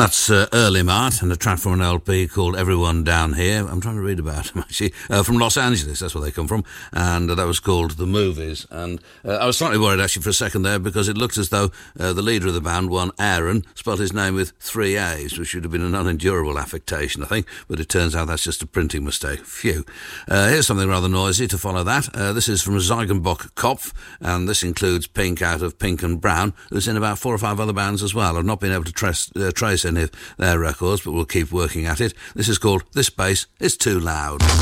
That's Early Mart and a track from an LP called Everyone Down Here. I'm trying to read about them, actually. From Los Angeles, that's where they come from. And that was called The Movies. And I was slightly worried, actually, for a second there, because it looked as though the leader of the band, one Aaron, spelled his name with 3 A's, which would have been an unendurable affectation, I think. But it turns out that's just a printing mistake. Phew. Here's something rather noisy to follow that. This is from Zeugenbock Kopf, and this includes Pink out of Pink and Brown, who's in about 4 or 5 other bands as well. I've not been able to trace any of their records, but we'll keep working at it. This is called This Bass Is Too Loud.